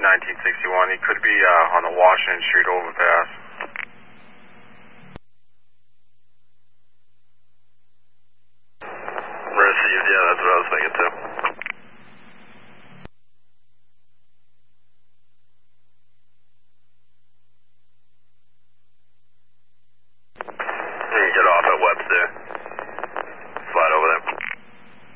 1961. He could be on the Washington Street overpass.